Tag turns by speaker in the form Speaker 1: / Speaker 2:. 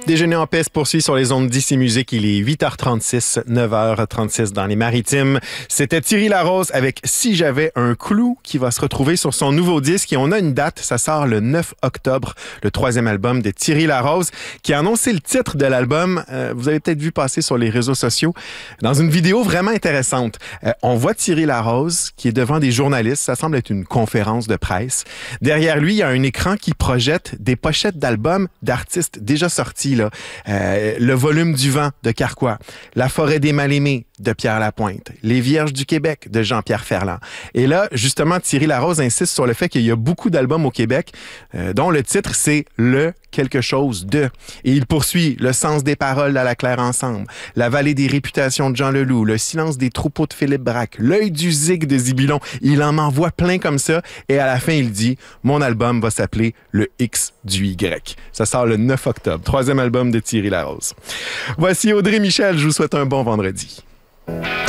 Speaker 1: Déjeuner en paix se poursuit sur les ondes d'Ici Musique. Il est 8h36, 9h36 dans les Maritimes. C'était Thierry Larose avec Si j'avais un clou qui va se retrouver sur son nouveau disque. Et on a une date, ça sort le 9 octobre, le 3e album de Thierry Larose, qui a annoncé le titre de l'album. Vous avez peut-être vu passer sur les réseaux sociaux dans une vidéo vraiment intéressante. On voit Thierry Larose qui est devant des journalistes. Ça semble être une conférence de presse. Derrière lui, il y a un écran qui projette des pochettes d'albums d'artistes déjà sortis. Là. Le volume du vent de Carquois, La forêt des mal-aimés de Pierre Lapointe, Les Vierges du Québec de Jean-Pierre Ferland. Et là, justement, Thierry Larose insiste sur le fait qu'il y a beaucoup d'albums au Québec dont le titre, c'est Le quelque chose de. Et il poursuit Le sens des paroles à la claire ensemble, La vallée des réputations de Jean Leloup, Le silence des troupeaux de Philippe Braque, L'œil du zig de Zibulon. Il en envoie plein comme ça. Et à la fin, il dit, mon album va s'appeler Le X du Y. Ça sort le 9 octobre. 3e album de Thierry Larose. Voici Audrey Michel. Je vous souhaite un bon vendredi.